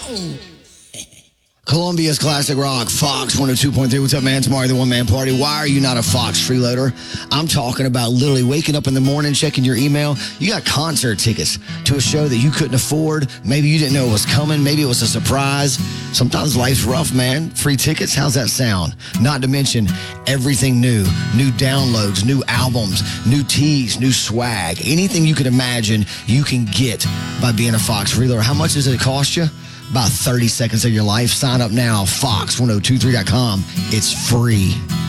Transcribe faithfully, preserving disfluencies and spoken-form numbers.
Columbia's Classic Rock, Fox one oh two point three. What's up, man? It's Mario, the one-man party. Why are you not a Fox freeloader? I'm talking about literally waking up in the morning, checking your email. You got concert tickets to a show that you couldn't afford. Maybe you didn't know it was coming. Maybe it was a surprise. Sometimes life's rough, man. Free tickets, how's that sound? Not to mention everything new. New downloads, new albums, new tees, new swag. Anything you could imagine you can get by being a Fox freeloader. How much does it cost you? About thirty seconds of your life. Sign up now, fox ten twenty-three dot com. It's free.